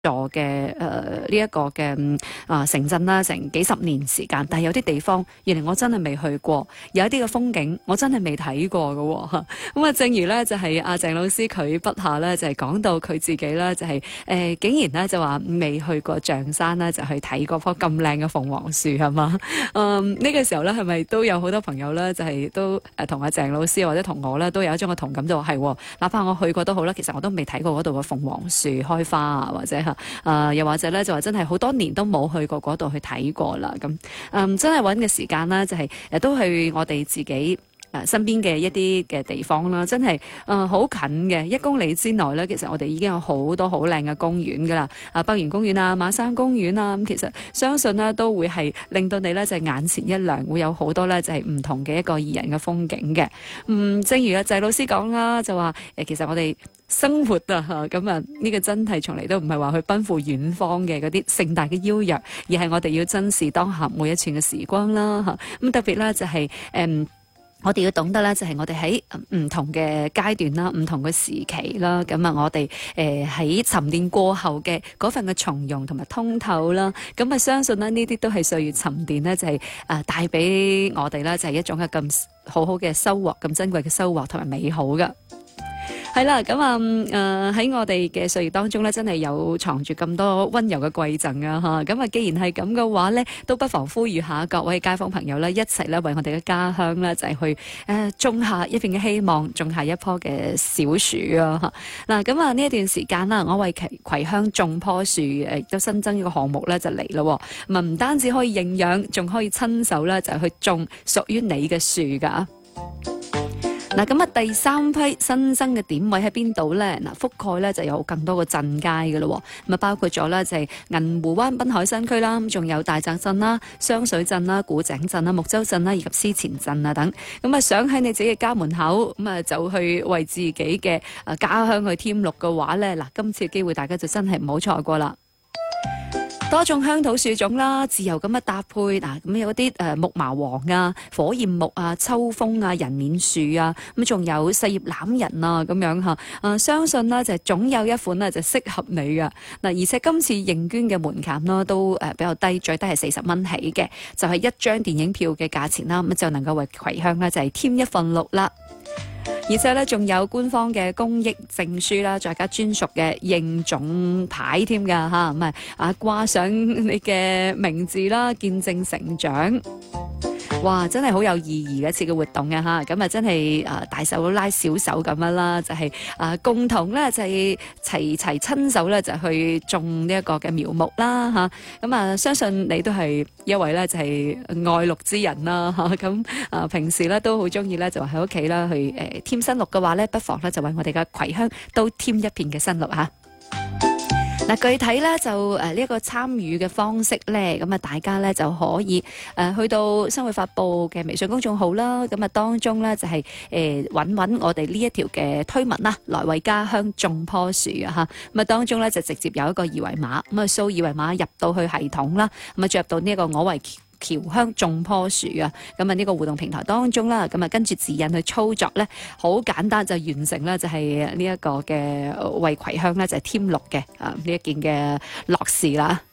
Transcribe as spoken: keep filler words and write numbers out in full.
座嘅誒呢一個嘅啊城鎮啦，成幾十年時間，但係有啲地方原來我真係未去過，有一啲嘅風景我真係未睇過嘅喎。咁啊，正如咧就係阿鄭老師佢筆下咧就係講到佢自己咧就係、是、誒、呃、竟然咧就話未去過象山咧就去睇嗰棵咁靚嘅鳳凰樹係嘛？嗯，呢、這個時候咧係咪都有好多朋友咧就係、是、都誒同阿鄭老師或者同我咧都有一種嘅同感，就係、是、哪怕我去過都好啦，其實我都未睇過嗰度嘅鳳凰樹開花啊，或者嚇。誒、呃，又或者咧，就話真係好多年都冇去過嗰度去睇過啦。咁，嗯，真係揾嘅時間啦，就係、是、誒，都去我哋自己誒身邊嘅一啲嘅地方啦。真係誒好近嘅，一公里之內咧，其實我哋已經有好多好靚嘅公園噶啦。啊，北園公園啊，馬山公園啊，咁其實相信呢都會係令到你咧就係眼前一亮，會有好多咧就係唔同嘅一個宜人嘅風景嘅。嗯，正如阿謝老師講啦，就話誒，其實我哋生活啊，咁啊呢個真係從嚟都唔係話去奔赴遠方嘅嗰啲盛大嘅邀約，而係我哋要珍視當下每一寸嘅時光啦嚇。咁特別咧就係、是、誒、嗯，我哋要懂得咧就係我哋喺唔同嘅階段啦、唔同嘅時期啦，咁啊我哋誒喺沉澱過後嘅嗰份嘅從容同埋通透啦，咁啊相信咧呢啲都係歲月沉澱咧，就係誒帶俾我哋咧就係一種嘅咁好好嘅收穫、咁珍貴嘅收穫同埋美好噶。係啦，咁啊，誒喺我哋嘅歲月當中咧，真係有藏住咁多温柔嘅饋贈啊！嚇，咁啊，既然係咁嘅話咧，都不妨呼籲下各位街坊朋友咧，一齊咧為我哋嘅家鄉咧，就係去誒種下一片嘅希望，種下一棵嘅小樹啊！嚇，嗱，咁啊呢一段時間啦，我為葵鄉種棵樹誒，亦都新增一個項目咧，就嚟咯。咁啊，唔單止可以認養，仲可以親手咧就去種屬於你嘅樹㗎。嗱，咁啊，第三批新增嘅點位喺邊度咧？嗱，覆蓋咧就有更多個鎮街嘅咯，咁啊包括咗咧就係銀湖灣濱海新區啦，咁仲有大澤鎮啦、雙水鎮啦、古井鎮啦、木洲鎮啦以及思前鎮啊等。咁啊，想喺你自己嘅家門口咁啊，就去為自己嘅啊家鄉去添綠嘅話咧，嗱，今次嘅機會大家就真係唔好錯過啦。多種鄉土樹種啦，自由咁樣搭配嗱，咁有啲誒木麻黃啊、火焰木啊、秋風啊、人面樹啊，咁仲有細葉欖仁啊咁樣嚇，誒相信呢就係總有一款呢就適合你嘅嗱，而且今次認捐嘅門檻呢都誒比較低，最低係四十蚊起嘅，就係一張電影票嘅價錢啦，咁就能夠為葵鄉呢就係添一份綠啦。而且咧，仲有官方嘅公益證書啦，再加專屬嘅認種牌添㗎吓，咁啊啊掛上你嘅名字啦，見證成長。哇！真係好有意義嘅一次嘅活動啊嚇，咁啊真係啊大手拉小手咁樣啦，就係、是、啊共同咧就係齊齊親手咧就去種呢一個嘅苗木啦嚇，咁啊相信你都係一位咧就係愛綠之人啦嚇，咁啊平時咧都好中意咧就喺屋企啦去誒添新綠嘅話咧，不妨咧就為我哋嘅葵鄉都添一片嘅新綠嚇。嗱，具體咧就誒呢一個參與嘅方式咧，咁啊大家咧就可以誒去到新會發布嘅微信公眾號啦，咁啊當中咧就係誒揾揾我哋呢一條嘅推文啦，來為家鄉種棵樹啊嚇，咁啊當中咧就直接有一個二維碼，咁啊掃二維碼入到去系統啦，咁啊進入到呢一個我為僑鄉種棵樹啊，咁啊呢個互動平台當中啦，咁啊跟住指引去操作咧，好簡單就完成啦，就係呢一個嘅為葵鄉咧就係添綠嘅啊呢一件嘅樂事啦。